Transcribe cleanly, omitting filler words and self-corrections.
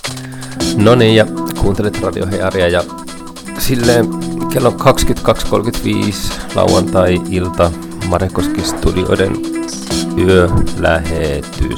No niin, ja kuuntelet Radio Hearia ja silleen kello on 22.35 lauantai-ilta Marekoski-studioiden yölähetys.